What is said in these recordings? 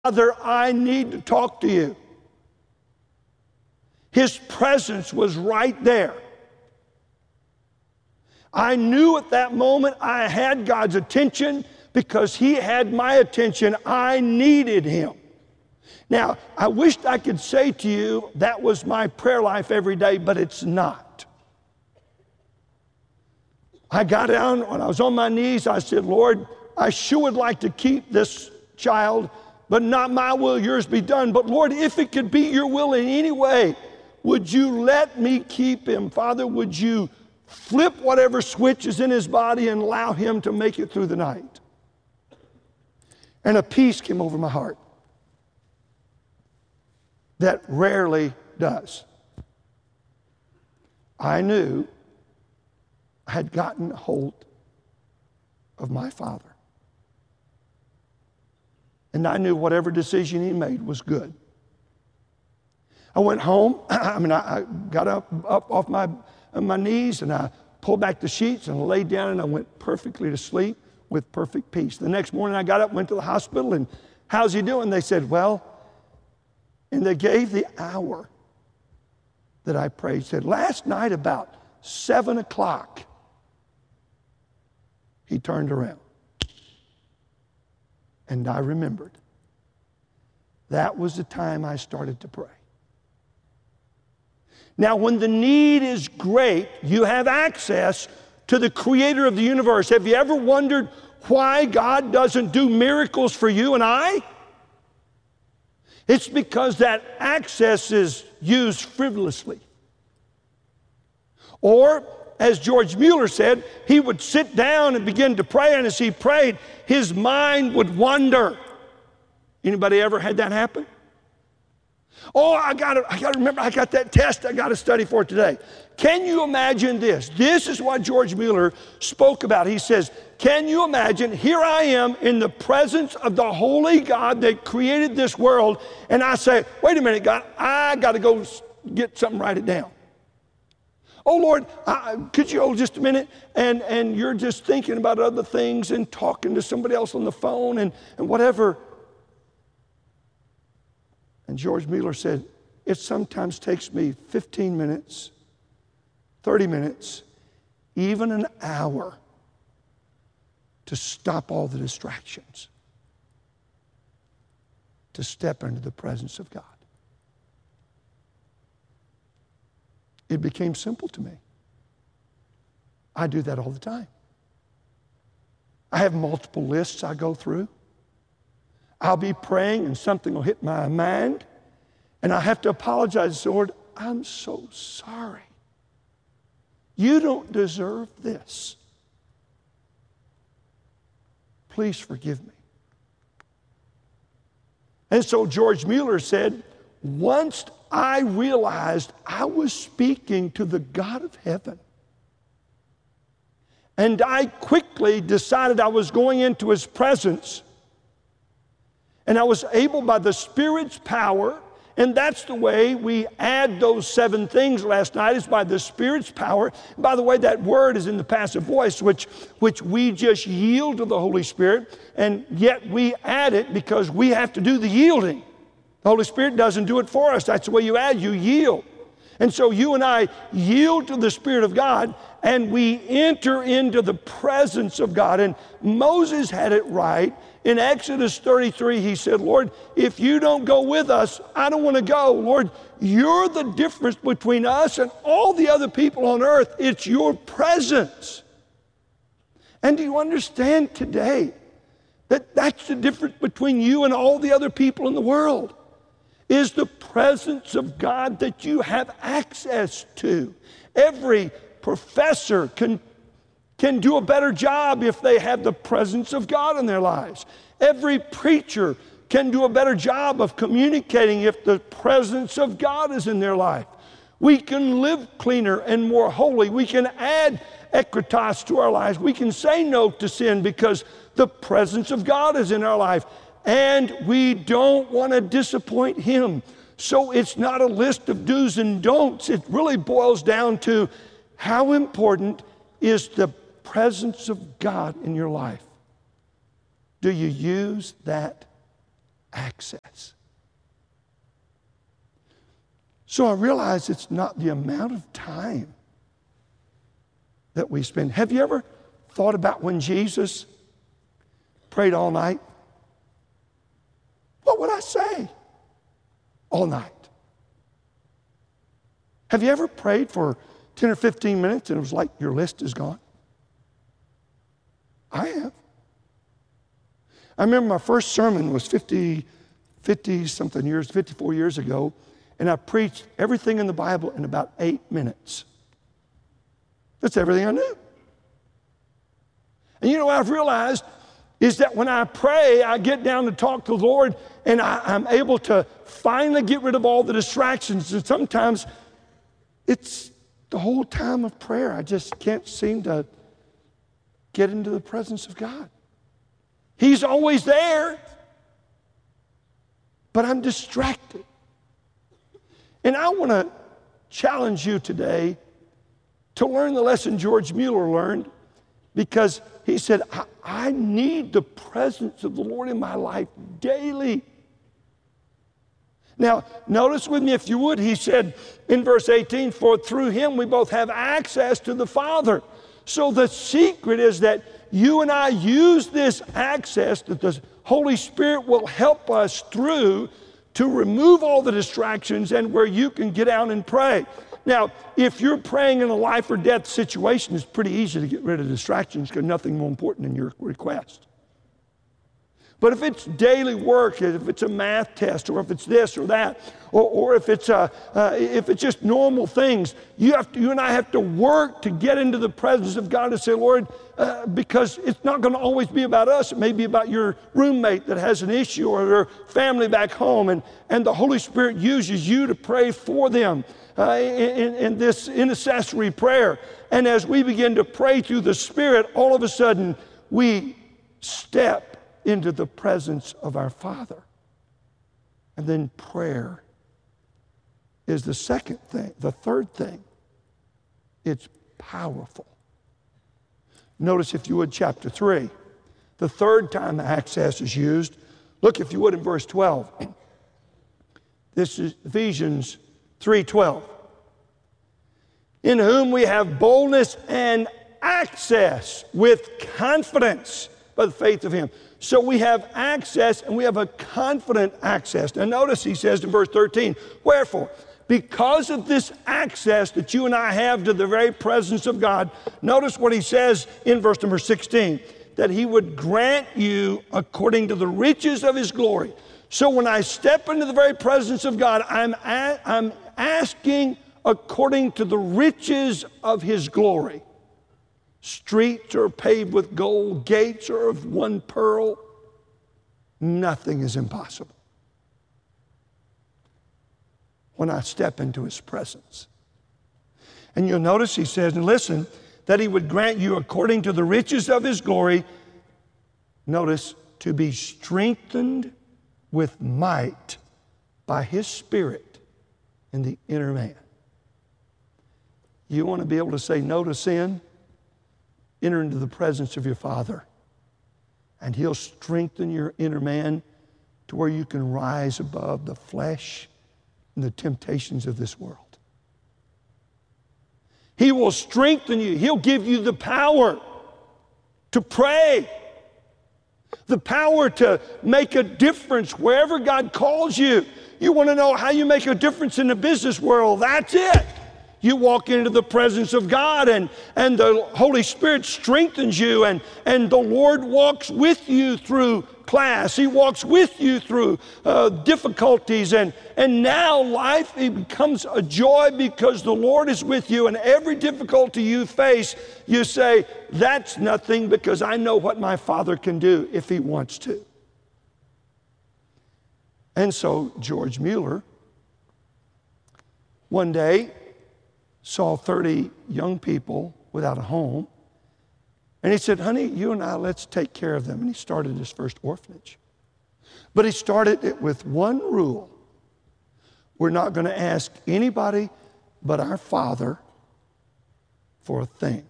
Father, I need to talk to you. His presence was right there. I knew at that moment I had God's attention because He had my attention. I needed Him. Now, I wished I could say to you that was my prayer life every day, but it's not. I got down, when I was on my knees, I said, Lord, I sure would like to keep this child, but not my will, yours be done. But Lord, if it could be your will in any way, would you let me keep him? Father, would you flip whatever switch is in his body and allow him to make it through the night? And a peace came over my heart that rarely does. I knew I had gotten hold of my Father. And I knew whatever decision He made was good. I went home. I got up off my knees, and I pulled back the sheets and laid down, and I went perfectly to sleep with perfect peace. The next morning I got up, went to the hospital, and how's he doing? They said, well, and they gave the hour that I prayed. Said, last night about 7 o'clock, he turned around. And I remembered. That was the time I started to pray. Now, when the need is great, you have access to the Creator of the universe. Have you ever wondered why God doesn't do miracles for you and I? It's because that access is used frivolously. Or, as George Mueller said, he would sit down and begin to pray, and as he prayed, his mind would wander. Anybody ever had that happen? Oh, I gotta remember, I got that test I gotta study for today. Can you imagine this? This is what George Mueller spoke about. He says, can you imagine, here I am in the presence of the holy God that created this world, and I say, wait a minute, God, I gotta go get something, write it down. Oh, Lord, could you hold just a minute? And you're just thinking about other things and talking to somebody else on the phone and whatever. And George Mueller said, it sometimes takes me 15 minutes, 30 minutes, even an hour to stop all the distractions, to step into the presence of God. It became simple to me. I do that all the time. I have multiple lists I go through. I'll be praying and something will hit my mind, and I have to apologize. Lord, I'm so sorry. You don't deserve this. Please forgive me. And so George Mueller said, once I realized I was speaking to the God of heaven, and I quickly decided I was going into His presence, and I was able by the Spirit's power, and that's the way we add those 7 things last night, is by the Spirit's power. By the way, that word is in the passive voice, which we just yield to the Holy Spirit, and yet we add it because we have to do the yielding. The Holy Spirit doesn't do it for us. That's the way you add, you yield. And so you and I yield to the Spirit of God, and we enter into the presence of God. And Moses had it right. In Exodus 33, he said, Lord, if you don't go with us, I don't want to go. Lord, you're the difference between us and all the other people on earth. It's your presence. And do you understand today that that's the difference between you and all the other people in the world? Is the presence of God that you have access to. Every professor can do a better job if they have the presence of God in their lives. Every preacher can do a better job of communicating if the presence of God is in their life. We can live cleaner and more holy. We can add equitas to our lives. We can say no to sin because the presence of God is in our life. And we don't want to disappoint Him. So it's not a list of do's and don'ts. It really boils down to how important is the presence of God in your life. Do you use that access. So I realize it's not the amount of time that we spend. Have you ever thought about when Jesus prayed all night? What would I say? All night. Have you ever prayed for 10 or 15 minutes and it was like your list is gone? I have. I remember my first sermon was 54 years ago, and I preached everything in the Bible in about 8 minutes. That's everything I knew. And you know what I've realized is that when I pray, I get down to talk to the Lord, and I'm able to finally get rid of all the distractions. And sometimes it's the whole time of prayer. I just can't seem to get into the presence of God. He's always there, but I'm distracted. And I want to challenge you today to learn the lesson George Mueller learned, because he said, I need the presence of the Lord in my life daily. Now, notice with me if you would, he said in verse 18, for through him we both have access to the Father. So the secret is that you and I use this access that the Holy Spirit will help us through to remove all the distractions and where you can get out and pray. Now, if you're praying in a life or death situation, it's pretty easy to get rid of distractions because nothing more important than your request. But if it's daily work, if it's a math test, or if it's this or that, or if it's just normal things, you and I have to work to get into the presence of God and say, Lord, because it's not going to always be about us. It may be about your roommate that has an issue or their family back home, and the Holy Spirit uses you to pray for them in this intercessory prayer. And as we begin to pray through the Spirit, all of a sudden we step into the presence of our Father. And then prayer is the second thing. The third thing, it's powerful. Notice, if you would, chapter 3. The third time access is used. Look, if you would, in verse 12. This is Ephesians 3:12. In whom we have boldness and access with confidence by the faith of him. So we have access, and we have a confident access. Now notice he says in verse 13, wherefore, because of this access that you and I have to the very presence of God, notice what he says in verse number 16, that he would grant you according to the riches of his glory. So when I step into the very presence of God, I'm asking according to the riches of his glory. Streets are paved with gold, gates are of one pearl. Nothing is impossible when I step into his presence. And you'll notice he says, and listen, that he would grant you according to the riches of his glory, notice, to be strengthened with might by his Spirit in the inner man. You want to be able to say no to sin? Enter into the presence of your Father, and he'll strengthen your inner man to where you can rise above the flesh and the temptations of this world. He will strengthen you. He'll give you the power to pray, the power to make a difference wherever God calls you. You want to know how you make a difference in the business world? That's it. You walk into the presence of God, and the Holy Spirit strengthens you, and the Lord walks with you through class. He walks with you through difficulties, and now life, it becomes a joy because the Lord is with you, and every difficulty you face, you say, that's nothing because I know what my Father can do if he wants to. And so George Mueller one day saw 30 young people without a home. And he said, honey, you and I, let's take care of them. And he started his first orphanage. But he started it with one rule. We're not going to ask anybody but our Father for a thing.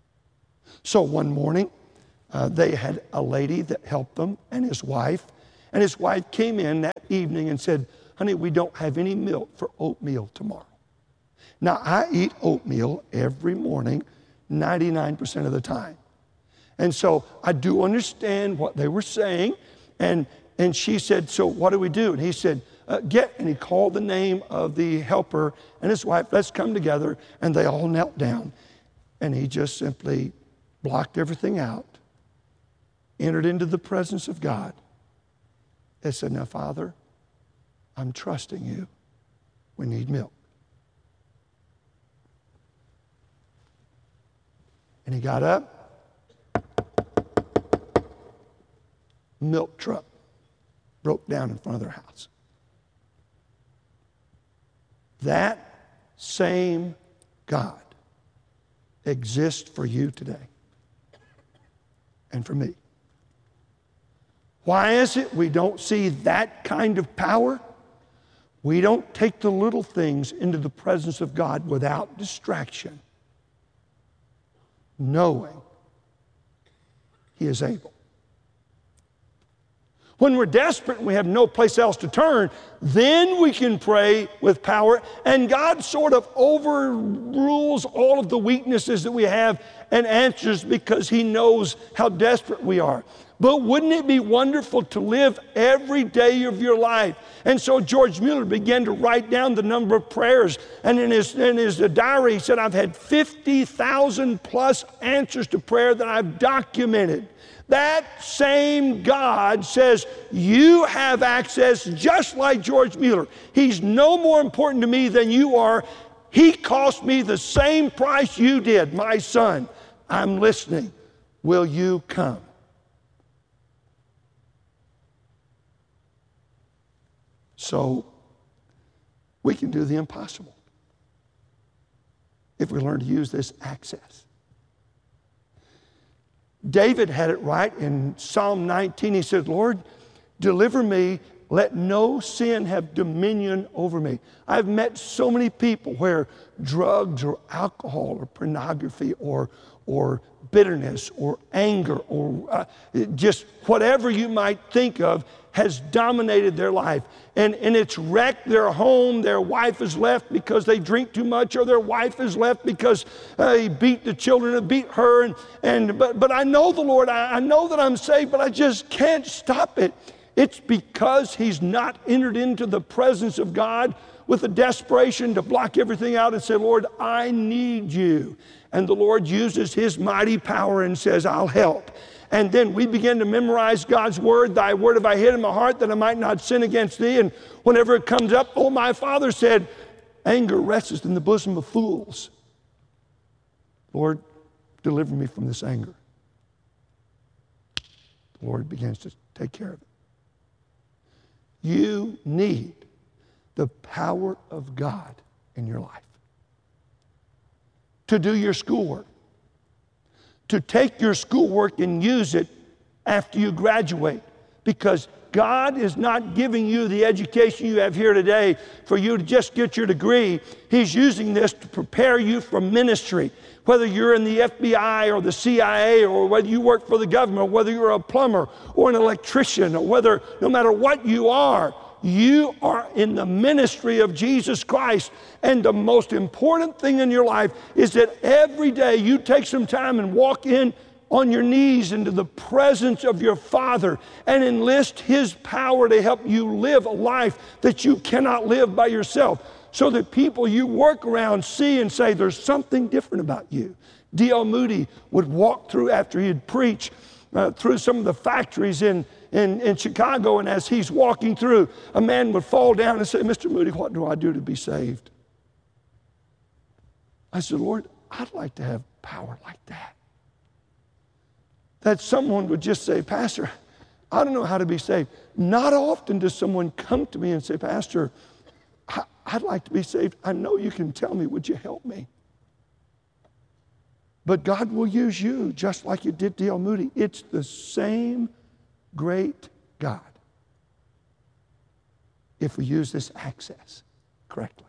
So one morning, they had a lady that helped them and his wife. And his wife came in that evening and said, honey, we don't have any milk for oatmeal tomorrow. Now, I eat oatmeal every morning, 99% of the time. And so I do understand what they were saying. And she said, so what do we do? And he said, and he called the name of the helper and his wife, let's come together. And they all knelt down. And he just simply blocked everything out, entered into the presence of God, and said, now, Father, I'm trusting you. We need milk. And he got up. Milk truck broke down in front of their house. That same God exists for you today and for me. Why is it we don't see that kind of power? We don't take the little things into the presence of God without distraction, knowing He is able. When we're desperate and we have no place else to turn, then we can pray with power, and God sort of overrules all of the weaknesses that we have and answers because He knows how desperate we are. But wouldn't it be wonderful to live every day of your life? And so George Mueller began to write down the number of prayers. And in his diary, he said, I've had 50,000 plus answers to prayer that I've documented. That same God says, you have access just like George Mueller. He's no more important to me than you are. He cost me the same price you did, my son. I'm listening. Will you come? So we can do the impossible if we learn to use this access. David had it right in Psalm 19. He said, Lord, deliver me. Let no sin have dominion over me. I've met so many people where drugs or alcohol or pornography or bitterness or anger or just whatever you might think of has dominated their life. And it's wrecked their home. Their wife is left because they drink too much, or their wife is left because he beat the children and beat her. But I know the Lord. I know that I'm saved, but I just can't stop it. It's because he's not entered into the presence of God with a desperation to block everything out and say, Lord, I need you. And the Lord uses his mighty power and says, I'll help. And then we begin to memorize God's word. Thy word have I hid in my heart that I might not sin against thee. And whenever it comes up, oh, my Father said, anger resteth in the bosom of fools. Lord, deliver me from this anger. The Lord begins to take care of it. You need the power of God in your life to do your schoolwork, to take your schoolwork and use it after you graduate, because God is not giving you the education you have here today for you to just get your degree. He's using this to prepare you for ministry. Whether you're in the FBI or the CIA, or whether you work for the government, whether you're a plumber or an electrician, or whether, no matter what you are in the ministry of Jesus Christ. And the most important thing in your life is that every day you take some time and walk in on your knees into the presence of your Father and enlist his power to help you live a life that you cannot live by yourself, so that people you work around see and say, there's something different about you. D.L. Moody would walk through, after he'd preach, through some of the factories in Chicago, and as he's walking through, a man would fall down and say, Mr. Moody, what do I do to be saved? I said, Lord, I'd like to have power like that. That someone would just say, Pastor, I don't know how to be saved. Not often does someone come to me and say, Pastor, I'd like to be saved. I know you can tell me, would you help me? But God will use you just like you did D.L. Moody. It's the same great God if we use this access correctly.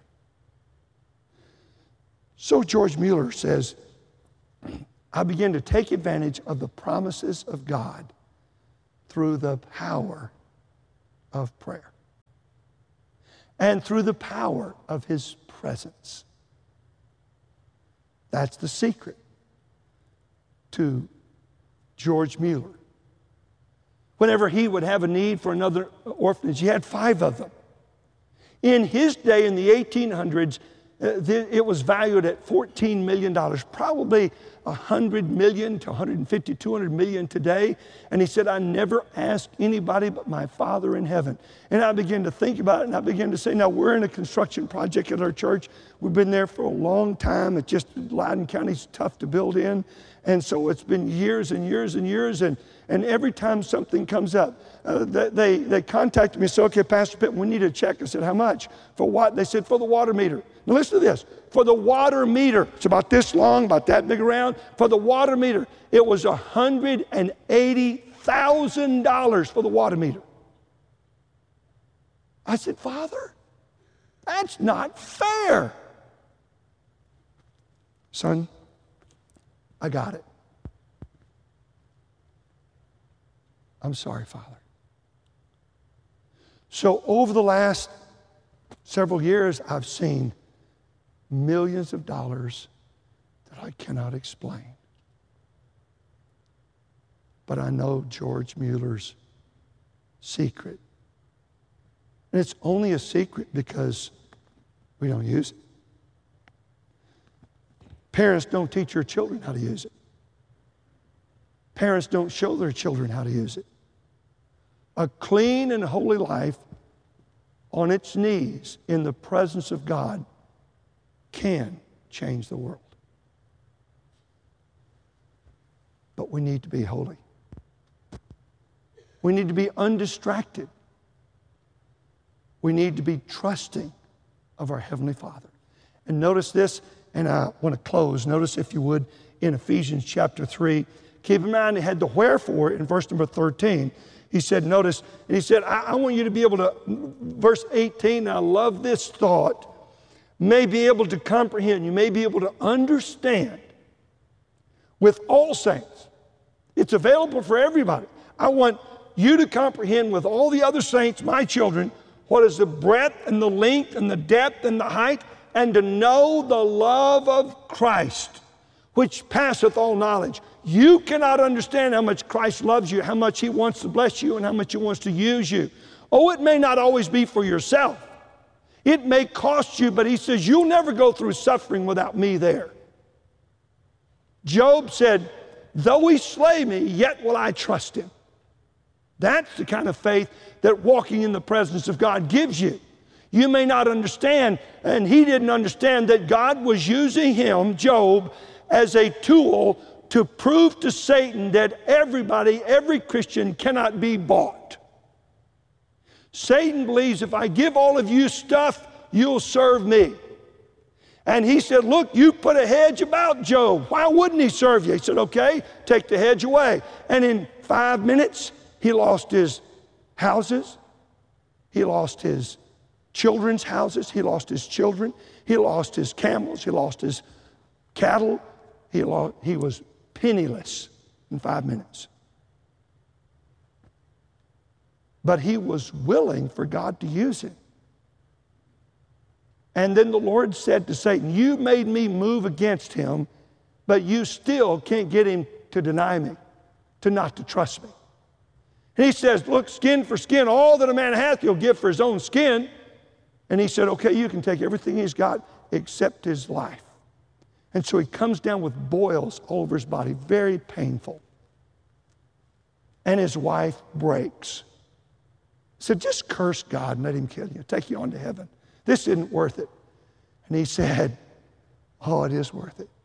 So George Mueller says, I began to take advantage of the promises of God through the power of prayer and through the power of His presence. That's the secret to George Mueller. Whenever he would have a need for another orphanage, he had 5 of them. In his day, in the 1800s, it was valued at $14 million, probably 100 million to 150, 200 million today. And he said, I never asked anybody but my Father in heaven. And I began to think about it, and I began to say, now we're in a construction project at our church. We've been there for a long time. It's just, Loudoun County's tough to build in. And so it's been years and years and years. And every time something comes up, they contacted me and said, okay, Pastor Pitt, we need a check. I said, how much? For what? They said, for the water meter. Now listen to this. For the water meter, it's about this long, about that big around. For the water meter, it was $180,000 for the water meter. I said, Father, that's not fair. Son, I got it. I'm sorry, Father. So over the last several years, I've seen millions of dollars that I cannot explain. But I know George Mueller's secret. And it's only a secret because we don't use it. Parents don't teach your children how to use it. Parents don't show their children how to use it. A clean and holy life on its knees in the presence of God can change the world. But we need to be holy. We need to be undistracted. We need to be trusting of our Heavenly Father. And notice this, and I want to close. Notice, if you would, in Ephesians chapter 3. Keep in mind, he had the wherefore in verse number 13. He said, notice, and he said, I want you to be able to, verse 18, I love this thought, may be able to comprehend, you may be able to understand with all saints. It's available for everybody. I want you to comprehend with all the other saints, my children, what is the breadth and the length and the depth and the height, and to know the love of Christ, which passeth all knowledge. You cannot understand how much Christ loves you, how much He wants to bless you, and how much He wants to use you. Oh, it may not always be for yourself. It may cost you, but He says, you'll never go through suffering without me there. Job said, though He slay me, yet will I trust Him. That's the kind of faith that walking in the presence of God gives you. You may not understand, and he didn't understand that God was using him, Job, as a tool to prove to Satan that every Christian cannot be bought. Satan believes if I give all of you stuff, you'll serve me. And he said, look, you put a hedge about Job. Why wouldn't he serve you? He said, okay, take the hedge away. And in 5 minutes, he lost his houses. He lost his children's houses. He lost his children. He lost his camels. He lost his cattle. He was penniless in 5 minutes. But he was willing for God to use him. And then the Lord said to Satan, you made me move against him, but you still can't get him to deny me, not to trust me. And he says, look, skin for skin, all that a man hath, he'll give for his own skin. And he said, okay, you can take everything he's got except his life. And so he comes down with boils all over his body, very painful. And his wife breaks. Said, just curse God and let him kill you, take you on to heaven. This isn't worth it. And he said, oh, it is worth it.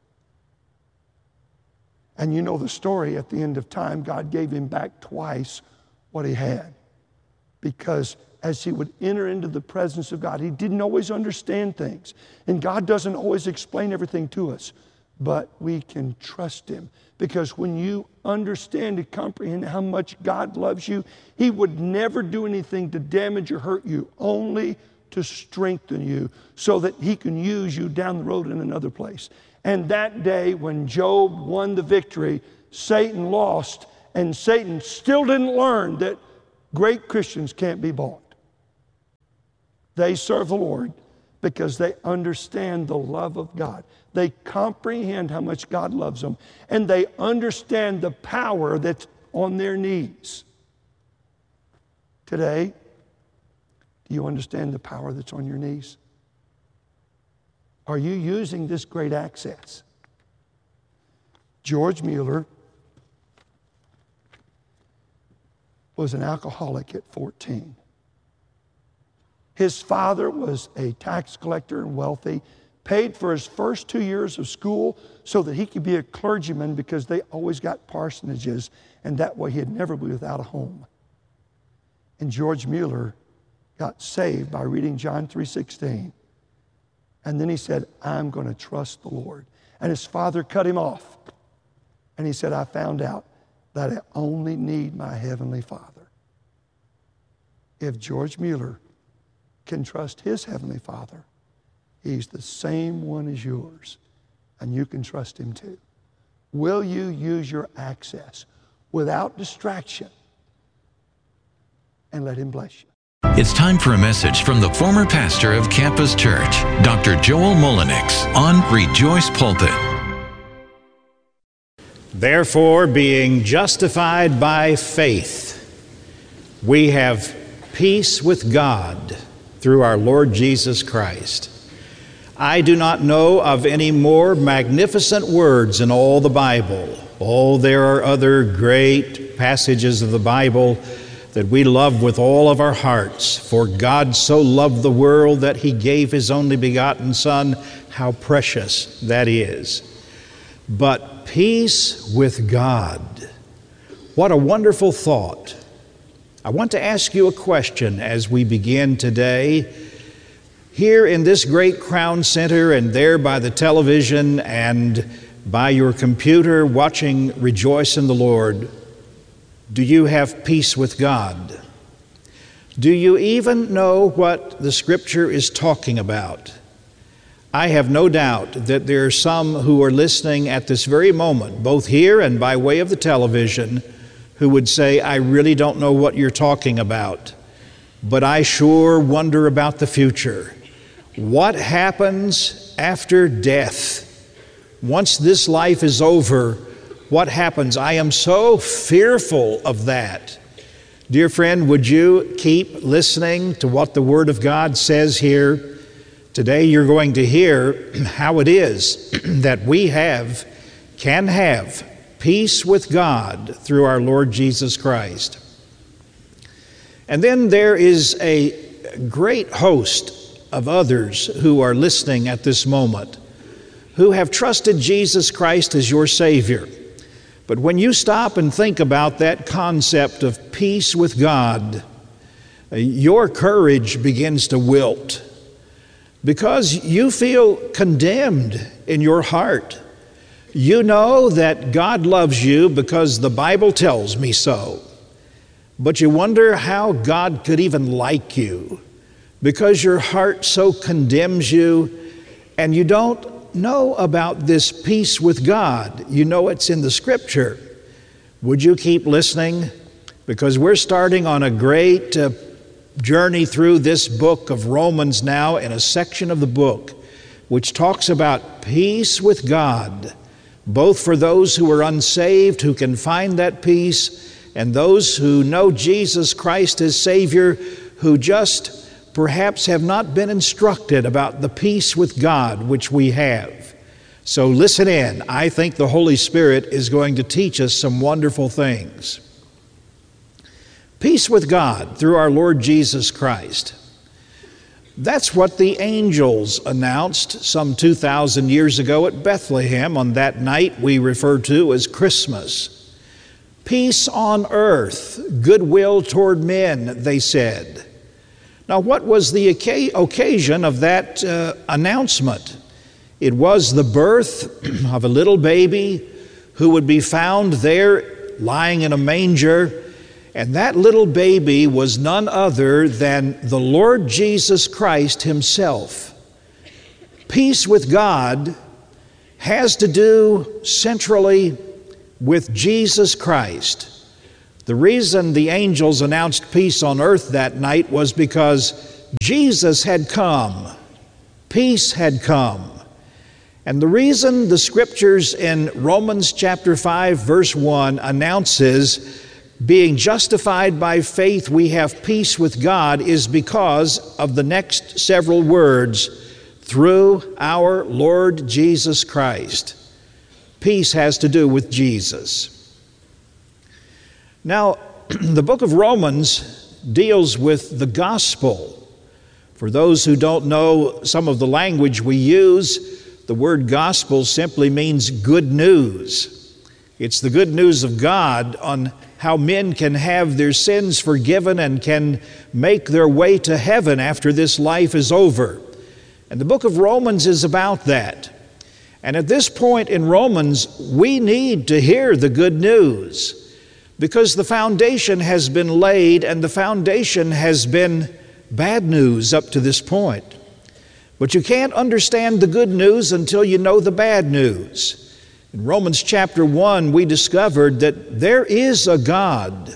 And you know the story. At the end of time, God gave him back twice what he had. Because as he would enter into the presence of God, he didn't always understand things. And God doesn't always explain everything to us. But we can trust him. Because when you understand and comprehend how much God loves you, he would never do anything to damage or hurt you, only to strengthen you so that he can use you down the road in another place. And that day when Job won the victory, Satan lost, and Satan still didn't learn that great Christians can't be bought. They serve the Lord because they understand the love of God. They comprehend how much God loves them, and they understand the power that's on their knees. Today, do you understand the power that's on your knees? Are you using this great access? George Mueller was an alcoholic at 14. His father was a tax collector and wealthy, paid for his first 2 years of school so that he could be a clergyman because they always got parsonages, and that way he'd never be without a home. And George Mueller got saved by reading John 3:16. And then he said, I'm going to trust the Lord. And his father cut him off. And he said, I found out that I only need my Heavenly Father. If George Mueller can trust his Heavenly Father, He's the same one as yours, and you can trust Him too. Will you use your access without distraction and let Him bless you? It's time for a message from the former pastor of Campus Church, Dr. Joel Mullenix, on Rejoice Pulpit. Therefore, being justified by faith, we have peace with God through our Lord Jesus Christ. I do not know of any more magnificent words in all the Bible. Oh, there are other great passages of the Bible that we love with all of our hearts. For God so loved the world that He gave His only begotten Son. How precious that is. But peace with God. What a wonderful thought. I want to ask you a question as we begin today. Here in this great Crown Center and there by the television and by your computer watching Rejoice in the Lord, do you have peace with God? Do you even know what the Scripture is talking about? I have no doubt that there are some who are listening at this very moment, both here and by way of the television, who would say, I really don't know what you're talking about, but I sure wonder about the future. What happens after death? Once this life is over, what happens? I am so fearful of that. Dear friend, would you keep listening to what the Word of God says here? Today you're going to hear how it is that we can have peace with God through our Lord Jesus Christ. And then there is a great host of others who are listening at this moment who have trusted Jesus Christ as your Savior. But when you stop and think about that concept of peace with God, your courage begins to wilt because you feel condemned in your heart. You know that God loves you because the Bible tells me so. But you wonder how God could even like you because your heart so condemns you, and you don't know about this peace with God. You know it's in the Scripture. Would you keep listening? Because we're starting on a great journey through this book of Romans now, in a section of the book which talks about peace with God, both for those who are unsaved who can find that peace, and those who know Jesus Christ as Savior who just perhaps have not been instructed about the peace with God which we have. So listen in. I think the Holy Spirit is going to teach us some wonderful things. Peace with God through our Lord Jesus Christ. That's what the angels announced some 2,000 years ago at Bethlehem on that night we refer to as Christmas. Peace on earth, goodwill toward men, they said. Now, what was the occasion of that announcement? It was the birth of a little baby who would be found there lying in a manger. And that little baby was none other than the Lord Jesus Christ Himself. Peace with God has to do centrally with Jesus Christ. The reason the angels announced peace on earth that night was because Jesus had come. Peace had come. And the reason the scriptures in Romans chapter 5, verse 1 announces, being justified by faith we have peace with God, is because of the next several words, through our Lord Jesus Christ. Peace has to do with Jesus. Now, the book of Romans deals with the gospel. For those who don't know some of the language we use, the word gospel simply means good news. It's the good news of God on how men can have their sins forgiven and can make their way to heaven after this life is over. And the book of Romans is about that. And at this point in Romans, we need to hear the good news because the foundation has been laid and the foundation has been bad news up to this point. But you can't understand the good news until you know the bad news. In Romans chapter 1, we discovered that there is a God,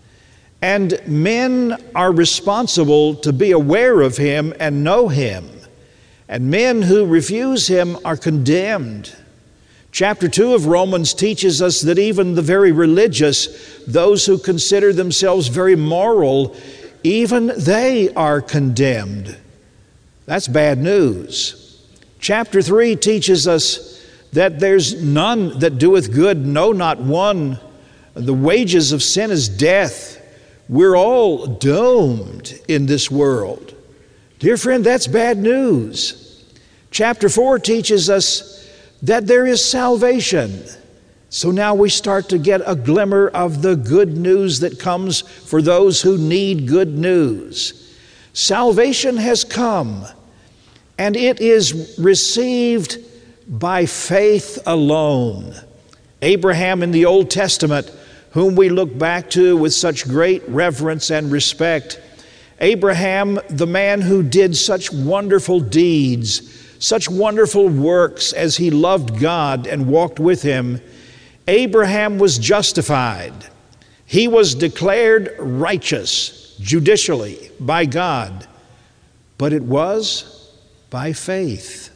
and men are responsible to be aware of Him and know Him. And men who refuse Him are condemned. Chapter 2 of Romans teaches us that even the very religious, those who consider themselves very moral, even they are condemned. That's bad news. Chapter 3 teaches us that there's none that doeth good, no, not one. The wages of sin is death. We're all doomed in this world. Dear friend, that's bad news. Chapter 4 teaches us that there is salvation. So now we start to get a glimmer of the good news that comes for those who need good news. Salvation has come, and it is received by faith alone. Abraham in the Old Testament, whom we look back to with such great reverence and respect, Abraham, the man who did such wonderful deeds, such wonderful works as he loved God and walked with Him, Abraham was justified. He was declared righteous judicially by God, but it was by faith.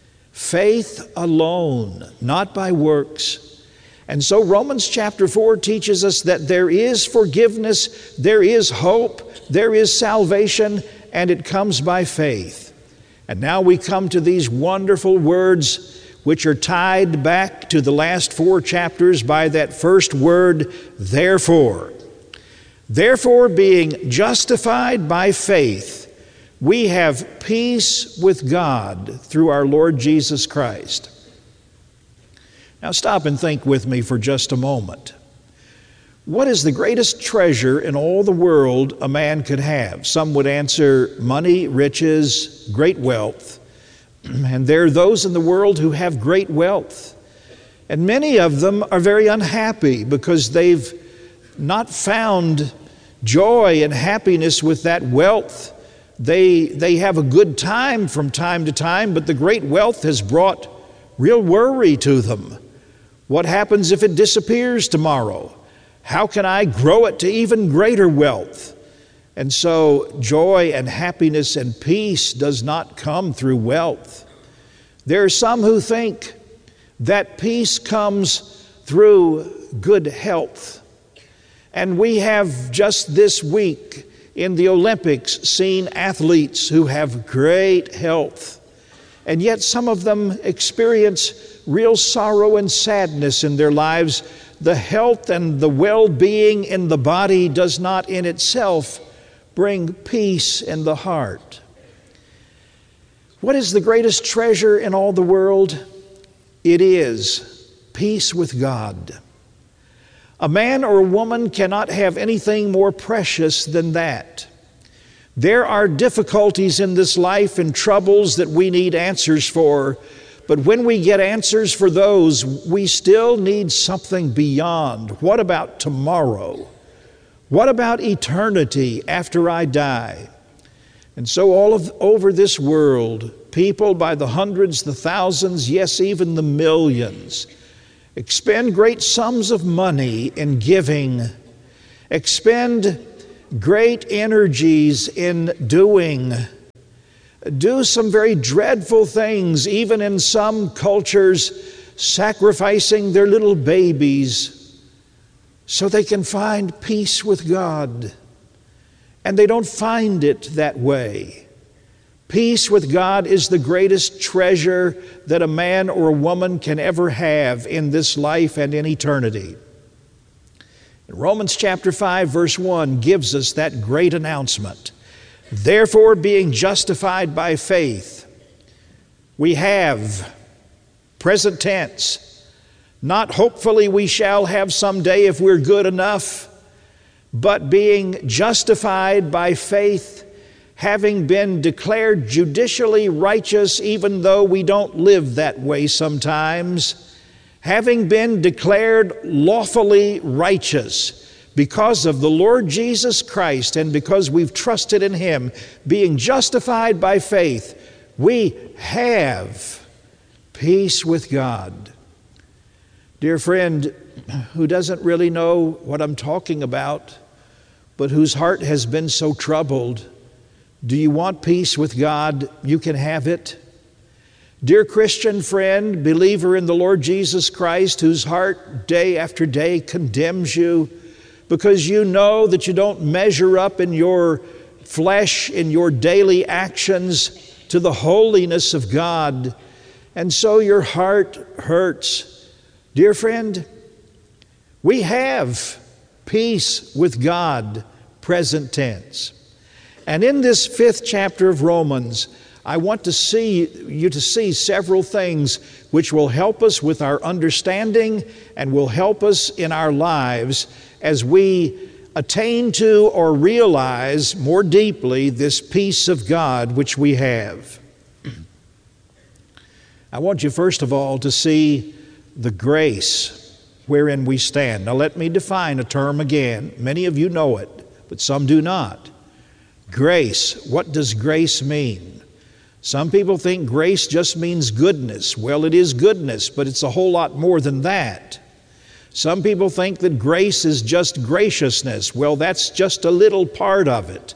Faith alone, not by works. And so Romans chapter 4 teaches us that there is forgiveness, there is hope, there is salvation, and it comes by faith. And now we come to these wonderful words which are tied back to the last 4 chapters by that first word, therefore. Therefore, being justified by faith, we have peace with God through our Lord Jesus Christ. Now stop and think with me for just a moment. What is the greatest treasure in all the world a man could have? Some would answer money, riches, great wealth. And there are those in the world who have great wealth. And many of them are very unhappy because they've not found joy and happiness with that wealth. They have a good time from time to time, but the great wealth has brought real worry to them. What happens if it disappears tomorrow? How can I grow it to even greater wealth? And so joy and happiness and peace does not come through wealth. There are some who think that peace comes through good health. And we have just this week in the Olympics seen athletes who have great health. And yet some of them experience real sorrow and sadness in their lives. The health and the well-being in the body does not in itself bring peace in the heart. What is the greatest treasure in all the world? It is peace with God. A man or a woman cannot have anything more precious than that. There are difficulties in this life and troubles that we need answers for, but when we get answers for those, we still need something beyond. What about tomorrow? What about eternity after I die? And so over this world, people by the hundreds, the thousands, yes, even the millions, expend great sums of money in giving, expend great energies in do some very dreadful things, even in some cultures, sacrificing their little babies so they can find peace with God. And they don't find it that way. Peace with God is the greatest treasure that a man or a woman can ever have in this life and in eternity. Romans chapter 5, verse 1 gives us that great announcement. Therefore, being justified by faith, we have, present tense, not hopefully we shall have someday if we're good enough, but being justified by faith, having been declared judicially righteous, even though we don't live that way sometimes, having been declared lawfully righteous because of the Lord Jesus Christ and because we've trusted in Him, being justified by faith, we have peace with God. Dear friend who doesn't really know what I'm talking about, but whose heart has been so troubled, do you want peace with God? You can have it. Dear Christian friend, believer in the Lord Jesus Christ, whose heart day after day condemns you because you know that you don't measure up in your flesh, in your daily actions to the holiness of God, and so your heart hurts. Dear friend, we have peace with God, present tense. And in this 5th chapter of Romans, I want to see you to see several things which will help us with our understanding and will help us in our lives as we attain to or realize more deeply this peace of God which we have. I want you first of all to see the grace wherein we stand. Now let me define a term again. Many of you know it, but some do not. Grace. What does grace mean? Some people think grace just means goodness. Well, it is goodness, but it's a whole lot more than that. Some people think that grace is just graciousness. Well, that's just a little part of it.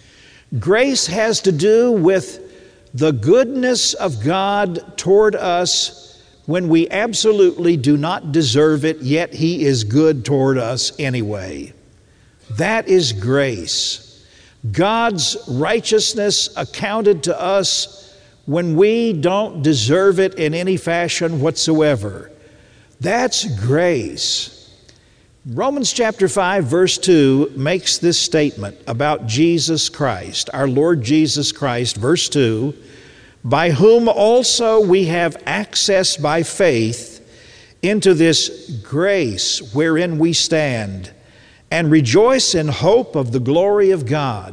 Grace has to do with the goodness of God toward us when we absolutely do not deserve it, yet He is good toward us anyway. That is grace. God's righteousness accounted to us when we don't deserve it in any fashion whatsoever. That's grace. Romans chapter 5, verse 2 makes this statement about Jesus Christ, our Lord Jesus Christ, verse 2, by whom also we have access by faith into this grace wherein we stand, and rejoice in hope of the glory of God.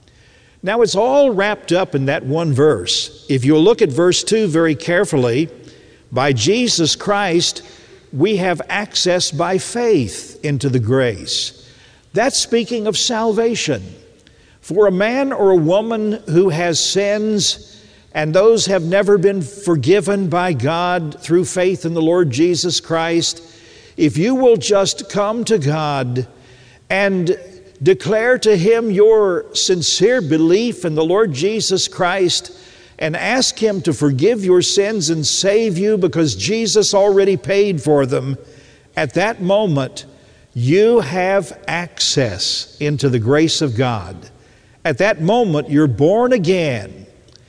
Now it's all wrapped up in that one verse. If you look at verse 2 very carefully, by Jesus Christ we have access by faith into the grace. That's speaking of salvation. For a man or a woman who has sins and those have never been forgiven by God through faith in the Lord Jesus Christ, if you will just come to God and declare to Him your sincere belief in the Lord Jesus Christ and ask Him to forgive your sins and save you because Jesus already paid for them, at that moment you have access into the grace of God. At that moment you're born again.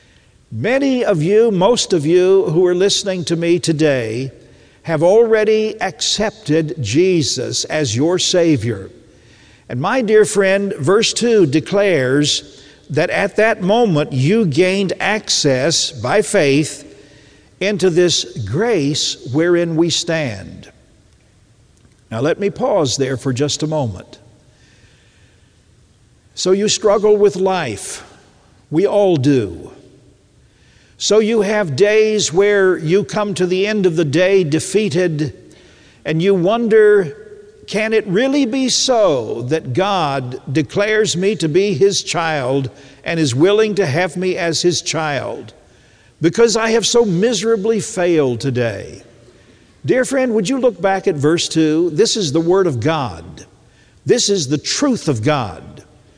Many of you, most of you who are listening to me today have already accepted Jesus as your Savior. And my dear friend, verse 2 declares that at that moment you gained access by faith into this grace wherein we stand. Now let me pause there for just a moment. So you struggle with life. We all do. So you have days where you come to the end of the day defeated and you wonder, can it really be so that God declares me to be His child and is willing to have me as His child because I have so miserably failed today? Dear friend, would you look back at verse 2? This is the Word of God. This is the truth of God.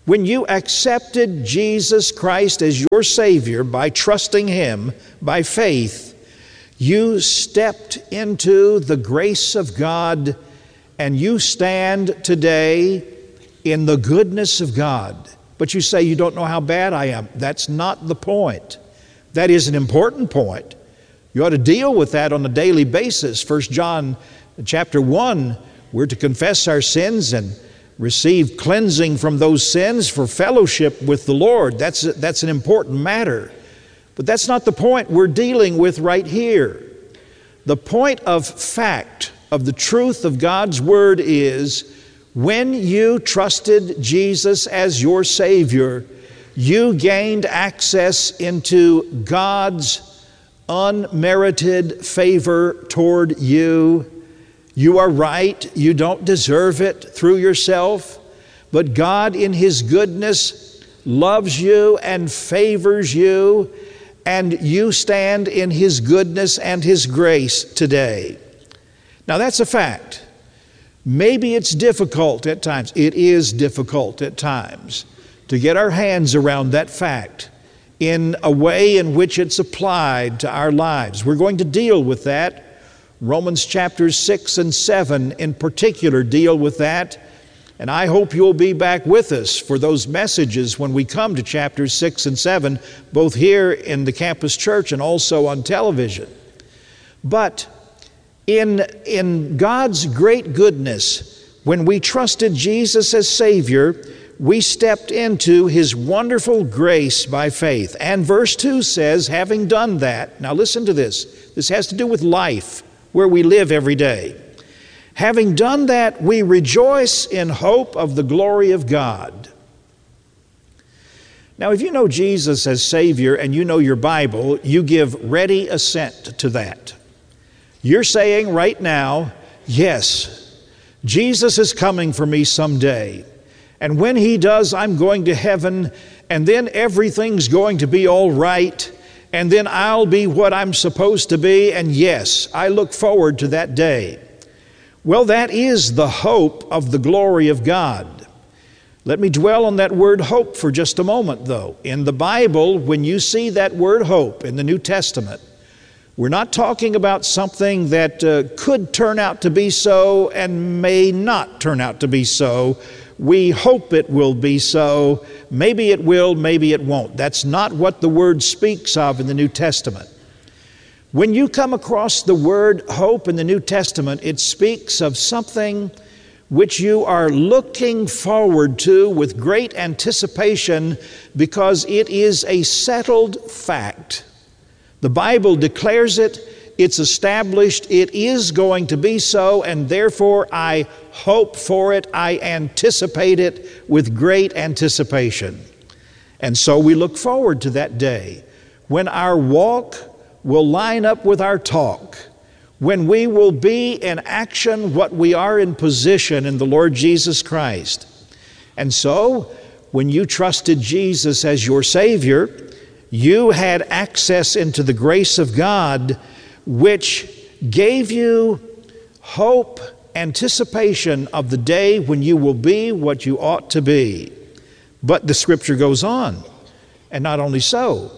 When you accepted Jesus Christ as your Savior by trusting Him by faith, you stepped into the grace of God, and you stand today in the goodness of God. But you say, you don't know how bad I am. That's not the point. That is an important point. You ought to deal with that on a daily basis. 1 John chapter 1, we're to confess our sins and receive cleansing from those sins for fellowship with the Lord. That's an important matter. But that's not the point we're dealing with right here. The point of fact of the truth of God's Word is, when you trusted Jesus as your Savior, you gained access into God's unmerited favor toward you. You are right, you don't deserve it through yourself, but God in His goodness loves you and favors you, and you stand in His goodness and His grace today. Now that's a fact. Maybe it's difficult at times. It is difficult at times to get our hands around that fact in a way in which it's applied to our lives. We're going to deal with that. Romans chapters 6 and 7 in particular deal with that. And I hope you'll be back with us for those messages when we come to chapters 6 and 7, both here in the campus church and also on television. But in God's great goodness, when we trusted Jesus as Savior, we stepped into His wonderful grace by faith. And verse 2 says, having done that, now listen to this. This has to do with life, where we live every day. Having done that, we rejoice in hope of the glory of God. Now, if you know Jesus as Savior and you know your Bible, you give ready assent to that. You're saying right now, yes, Jesus is coming for me someday. And when He does, I'm going to heaven, and then everything's going to be all right, and then I'll be what I'm supposed to be, and yes, I look forward to that day. Well, that is the hope of the glory of God. Let me dwell on that word hope for just a moment, though. In the Bible, when you see that word hope in the New Testament, we're not talking about something that could turn out to be so and may not turn out to be so. We hope it will be so. Maybe it will, maybe it won't. That's not what the word speaks of in the New Testament. When you come across the word hope in the New Testament, it speaks of something which you are looking forward to with great anticipation because it is a settled fact. The Bible declares it, it's established, it is going to be so, and therefore I hope for it, I anticipate it with great anticipation. And so we look forward to that day when our walk will line up with our talk, when we will be in action what we are in position in the Lord Jesus Christ. And so, when you trusted Jesus as your Savior, you had access into the grace of God, which gave you hope, anticipation of the day when you will be what you ought to be. But the Scripture goes on, and not only so.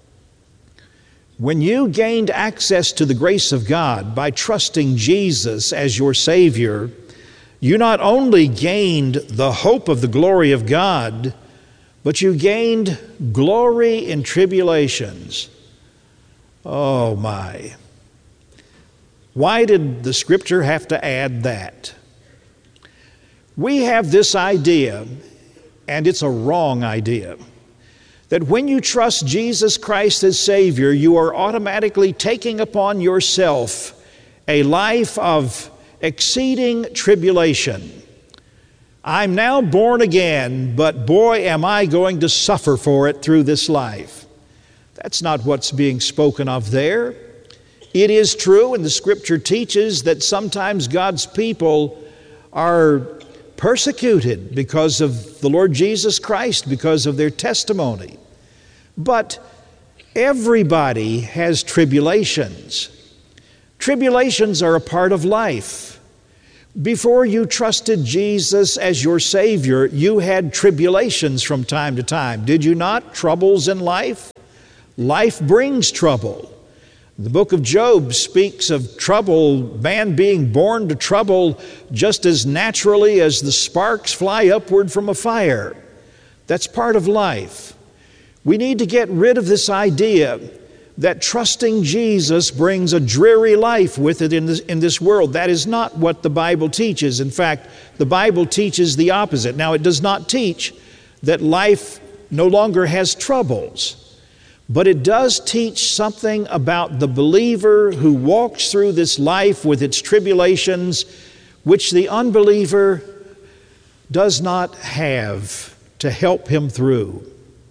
When you gained access to the grace of God by trusting Jesus as your Savior, you not only gained the hope of the glory of God, but you gained glory in tribulations. Oh my. Why did the Scripture have to add that? We have this idea, and it's a wrong idea, that when you trust Jesus Christ as Savior, you are automatically taking upon yourself a life of exceeding tribulation. I'm now born again, but boy, am I going to suffer for it through this life. That's not what's being spoken of there. It is true, and the Scripture teaches that sometimes God's people are persecuted because of the Lord Jesus Christ, because of their testimony. But everybody has tribulations. Tribulations are a part of life. Before you trusted Jesus as your Savior, you had tribulations from time to time. Did you not? Troubles in life? Life brings trouble. The book of Job speaks of trouble, man being born to trouble just as naturally as the sparks fly upward from a fire. That's part of life. We need to get rid of this idea that trusting Jesus brings a dreary life with it in this world. That is not what the Bible teaches. In fact, the Bible teaches the opposite. Now, it does not teach that life no longer has troubles, but it does teach something about the believer who walks through this life with its tribulations, which the unbeliever does not have to help him through.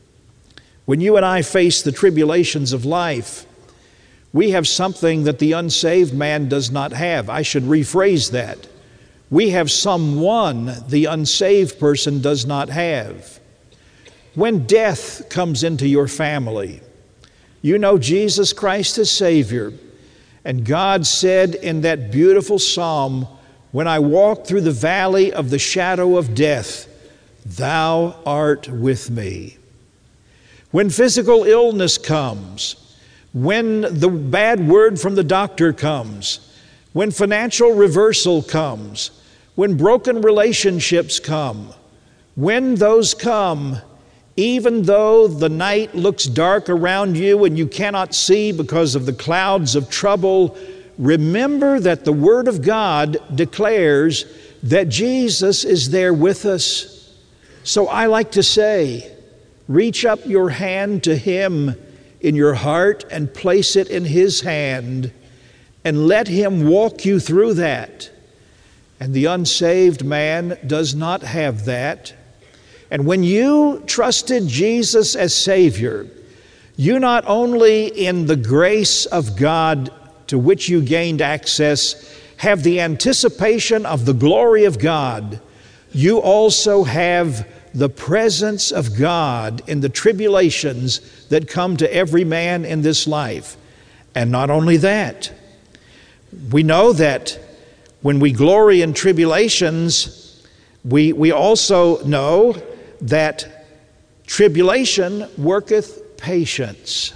When you and I face the tribulations of life, we have something that the unsaved man does not have. I should rephrase that. We have someone the unsaved person does not have. When death comes into your family, you know Jesus Christ as Savior. And God said in that beautiful psalm, "When I walk through the valley of the shadow of death, Thou art with me." When physical illness comes, when the bad word from the doctor comes, when financial reversal comes, when broken relationships come, when those come, even though the night looks dark around you and you cannot see because of the clouds of trouble, remember that the Word of God declares that Jesus is there with us. So I like to say, reach up your hand to Him in your heart and place it in His hand and let Him walk you through that. And the unsaved man does not have that. And when you trusted Jesus as Savior, you not only in the grace of God to which you gained access have the anticipation of the glory of God, you also have the presence of God in the tribulations that come to every man in this life. And not only that, we know that when we glory in tribulations, we also know that tribulation worketh patience.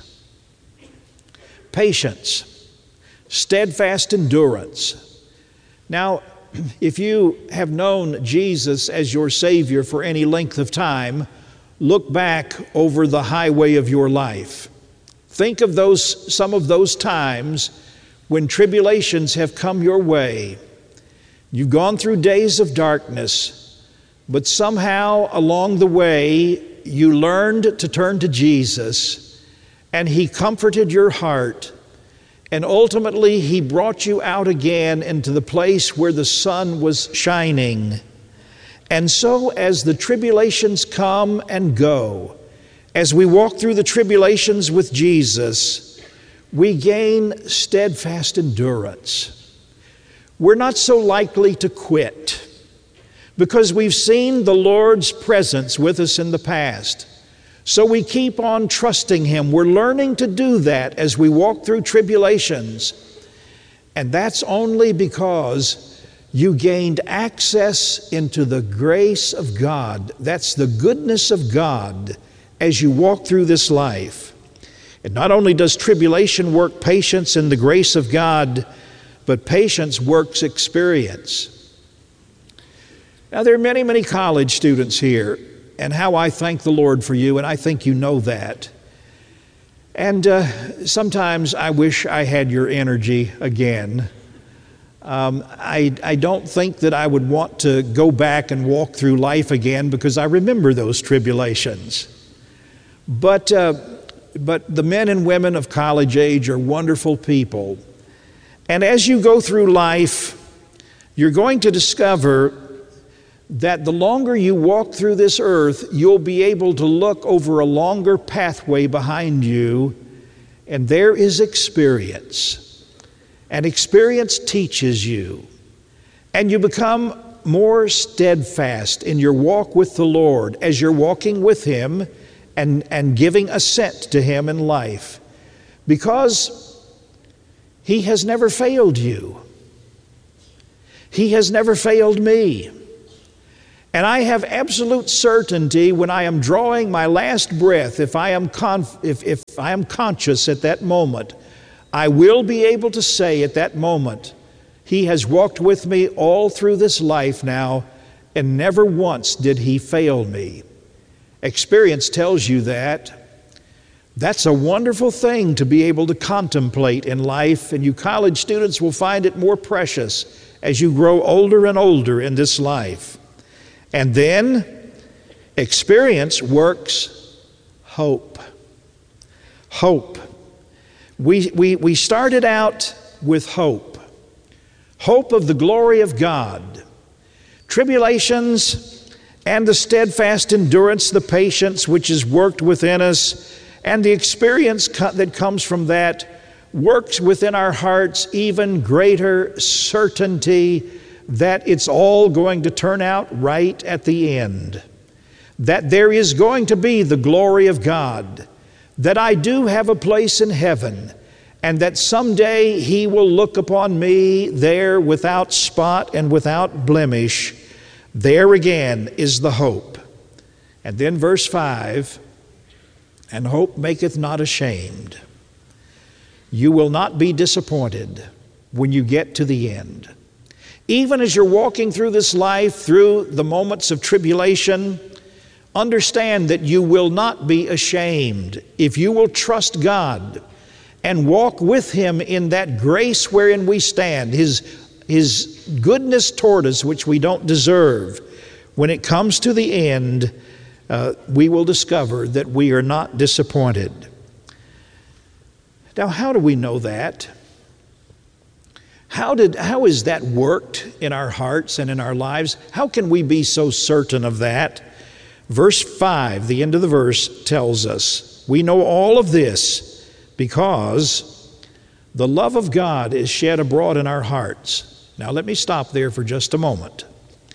Patience, steadfast endurance. Now, if you have known Jesus as your Savior for any length of time, look back over the highway of your life. Think of some of those times when tribulations have come your way. You've gone through days of darkness, but somehow along the way you learned to turn to Jesus, and He comforted your heart. And ultimately, He brought you out again into the place where the sun was shining. And so as the tribulations come and go, as we walk through the tribulations with Jesus, we gain steadfast endurance. We're not so likely to quit because we've seen the Lord's presence with us in the past. So we keep on trusting Him. We're learning to do that as we walk through tribulations. And that's only because you gained access into the grace of God. That's the goodness of God as you walk through this life. And not only does tribulation work patience in the grace of God, but patience works experience. Now, there are many, many college students here, and how I thank the Lord for you, and I think you know that. And sometimes I wish I had your energy again. I don't think that I would want to go back and walk through life again because I remember those tribulations. But the men and women of college age are wonderful people. And as you go through life, you're going to discover that the longer you walk through this earth, you'll be able to look over a longer pathway behind you, and there is experience. And experience teaches you, and you become more steadfast in your walk with the Lord as you're walking with Him and giving assent to Him in life, because He has never failed you. He has never failed me. And I have absolute certainty when I am drawing my last breath, if I am conscious at that moment, I will be able to say at that moment, He has walked with me all through this life now, and never once did He fail me. Experience tells you that. That's a wonderful thing to be able to contemplate in life, and you college students will find it more precious as you grow older and older in this life. And then experience works hope. Hope. We started out with hope. Hope of the glory of God. Tribulations and the steadfast endurance, the patience which is worked within us, and the experience that comes from that works within our hearts even greater certainty that it's all going to turn out right at the end. That there is going to be the glory of God. That I do have a place in heaven, and that someday He will look upon me there without spot and without blemish. There again is the hope. And then verse 5, and hope maketh not ashamed. You will not be disappointed when you get to the end. Even as you're walking through this life, through the moments of tribulation, understand that you will not be ashamed if you will trust God and walk with Him in that grace wherein we stand, His goodness toward us, which we don't deserve. When it comes to the end, we will discover that we are not disappointed. Now, how do we know that? How is that worked in our hearts and in our lives? How can we be so certain of that? Verse 5, the end of the verse tells us, we know all of this because the love of God is shed abroad in our hearts. Now let me stop there for just a moment.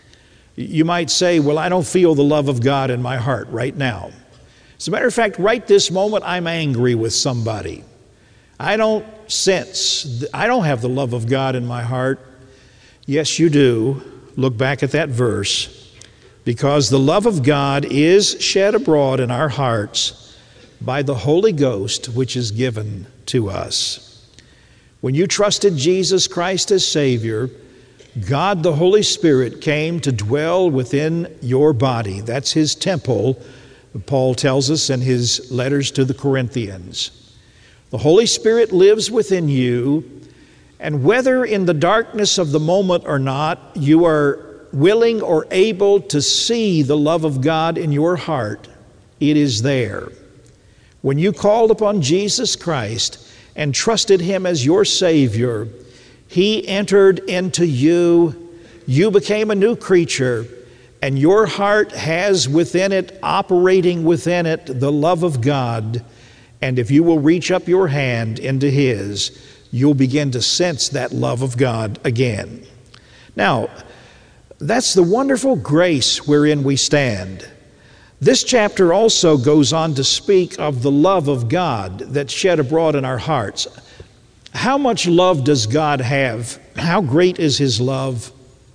You might say, well, I don't feel the love of God in my heart right now. As a matter of fact, right this moment, I'm angry with somebody. I don't have the love of God in my heart. Yes, you do. Look back at that verse. Because the love of God is shed abroad in our hearts by the Holy Ghost, which is given to us. When you trusted Jesus Christ as Savior, God the Holy Spirit came to dwell within your body. That's His temple, Paul tells us in his letters to the Corinthians. The Holy Spirit lives within you, and whether in the darkness of the moment or not, you are willing or able to see the love of God in your heart, it is there. When you called upon Jesus Christ and trusted Him as your Savior, He entered into you. You became a new creature, and your heart has within it, operating within it, the love of God. And if you will reach up your hand into His, you'll begin to sense that love of God again. Now, that's the wonderful grace wherein we stand. This chapter also goes on to speak of the love of God that's shed abroad in our hearts. How much love does God have? How great is His love?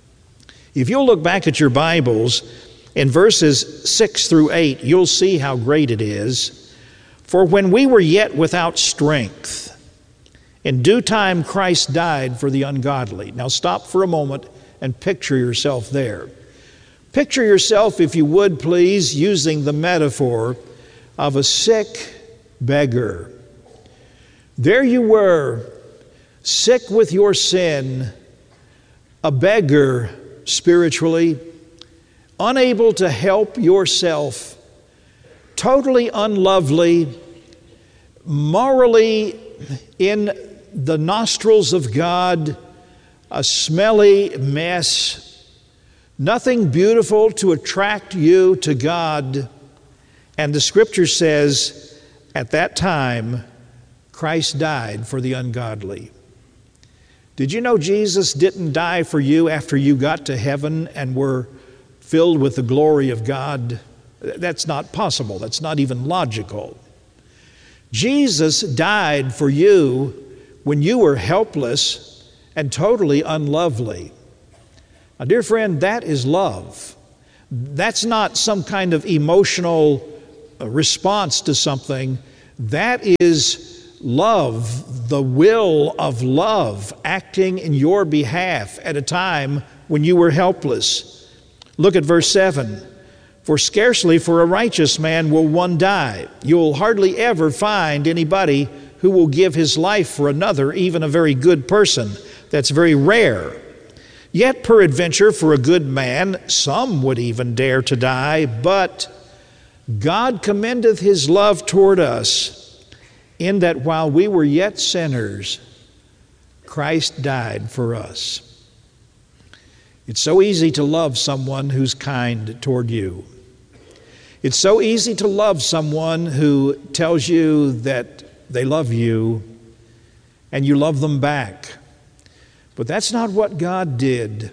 If you'll look back at your Bibles, in verses 6 through 8, you'll see how great it is. For when we were yet without strength, in due time Christ died for the ungodly. Now stop for a moment and picture yourself there. Picture yourself, if you would please, using the metaphor of a sick beggar. There you were, sick with your sin, a beggar spiritually, unable to help yourself, totally unlovely, morally in the nostrils of God, a smelly mess, nothing beautiful to attract you to God. And the Scripture says, at that time, Christ died for the ungodly. Did you know Jesus didn't die for you after you got to heaven and were filled with the glory of God? That's not possible. That's not even logical. Jesus died for you when you were helpless and totally unlovely. Now, dear friend, that is love. That's not some kind of emotional response to something. That is love, the will of love acting in your behalf at a time when you were helpless. Look at verse 7. For scarcely for a righteous man will one die. You'll hardly ever find anybody who will give his life for another, even a very good person. That's very rare. Yet peradventure for a good man some would even dare to die, but God commendeth his love toward us, in that while we were yet sinners, Christ died for us. It's so easy to love someone who's kind toward you. It's so easy to love someone who tells you that they love you and you love them back. But that's not what God did.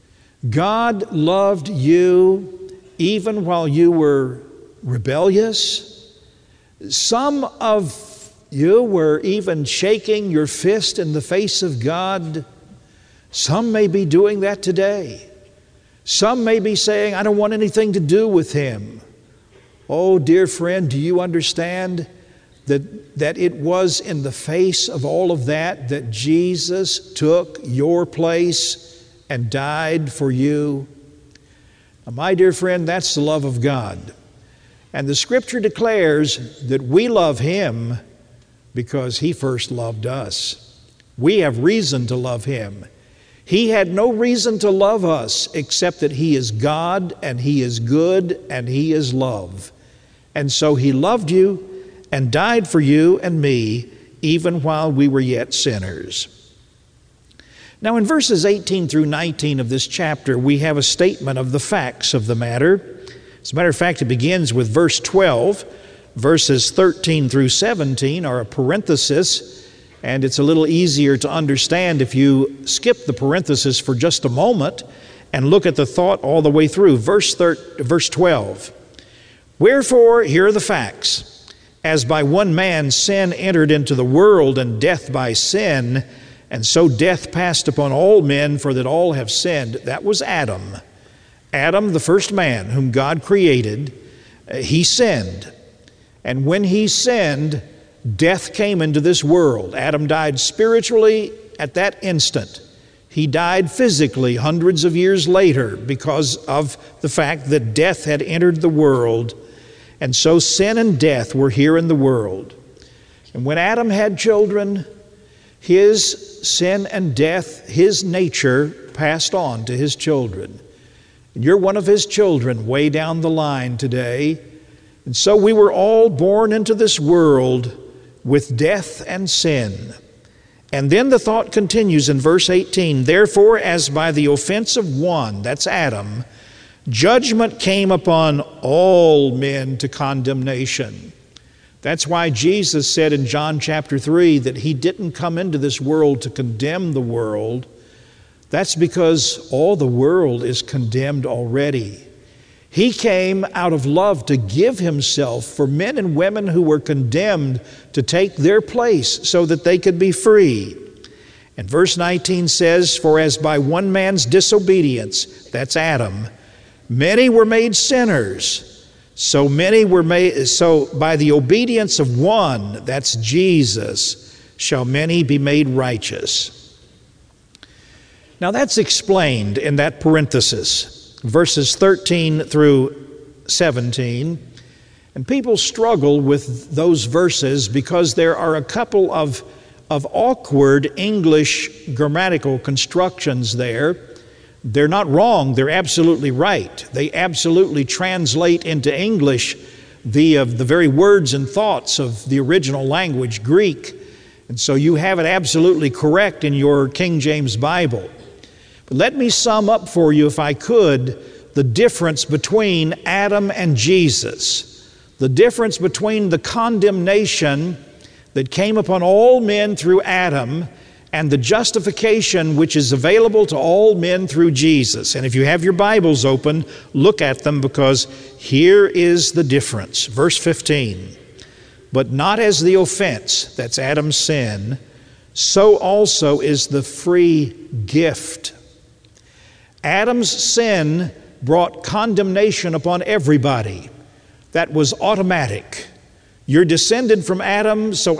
God loved you even while you were rebellious. Some of you were even shaking your fist in the face of God. Some may be doing that today. Some may be saying, I don't want anything to do with him. Oh, dear friend, do you understand that it was in the face of all of that Jesus took your place and died for you? Now, my dear friend, that's the love of God. And the Scripture declares that we love him because he first loved us. We have reason to love him. He had no reason to love us except that he is God and he is good and he is love. And so he loved you and died for you and me even while we were yet sinners. Now in verses 18 through 19 of this chapter, we have a statement of the facts of the matter. As a matter of fact, it begins with verse 12. Verses 13 through 17 are a parenthesis, and it's a little easier to understand if you skip the parenthesis for just a moment and look at the thought all the way through. Verse 12. Wherefore, here are the facts. As by one man sin entered into the world, and death by sin, and so death passed upon all men, for that all have sinned. That was Adam. Adam, the first man whom God created, he sinned. And when he sinned, death came into this world. Adam died spiritually at that instant. He died physically hundreds of years later because of the fact that death had entered the world. And so sin and death were here in the world. And when Adam had children, his sin and death, his nature passed on to his children. And you're one of his children way down the line today. And so we were all born into this world with death and sin. And then the thought continues in verse 18, therefore, as by the offense of one, that's Adam, judgment came upon all men to condemnation. That's why Jesus said in John chapter 3 that he didn't come into this world to condemn the world. That's because all the world is condemned already. He came out of love to give himself for men and women who were condemned to take their place so that they could be free. And verse 19 says, for as by one man's disobedience, that's Adam, many were made sinners, so by the obedience of one, that's Jesus, shall many be made righteous. Now that's explained in that parenthesis. Verses 13 through 17. And people struggle with those verses because there are a couple of awkward English grammatical constructions there. They're not wrong, they're absolutely right. They absolutely translate into English the very words and thoughts of the original language, Greek. And so you have it absolutely correct in your King James Bible. But let me sum up for you, if I could, the difference between Adam and Jesus. The difference between the condemnation that came upon all men through Adam and the justification which is available to all men through Jesus. And if you have your Bibles open, look at them, because here is the difference. Verse 15, but not as the offense, that's Adam's sin, so also is the free gift. Adam's sin brought condemnation upon everybody. That was automatic. You're descended from Adam, so